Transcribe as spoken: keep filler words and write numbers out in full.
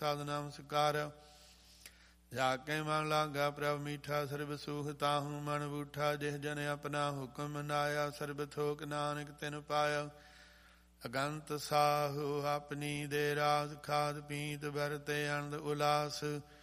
ਤਦ ਨਮਸਕਾਰ। ਜਾ ਕੇ ਮਨ ਲਾਗਾ ਪ੍ਰਭ ਮੀਠਾ, ਸਰਬ ਸੁਖ ਤਾਹੂ ਮਨ ਬੂਠਾ। ਜਿਹ ਜਨ ਆਪਣਾ ਹੁਕਮ ਮਨਾਇਆ, ਸਰਬ ਥੋਕ ਨਾਨਕ ਤਿਨ ਪਾਇਆ। ਅਗੰਤ ਸਾਹੂ ਆਪਣੀ ਦੇ ਰਾਸ, ਖਾਦ ਪੀਤ ਵਰਤੇ ਅਨੰਦ ਉਲਾਸ।